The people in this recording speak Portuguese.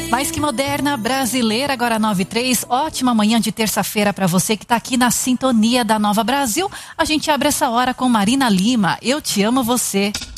Mais que moderna, brasileira, agora 9:03. Ótima manhã de terça-feira para você que está aqui na sintonia da Nova Brasil. A gente abre essa hora com Marina Lima. Eu te amo você.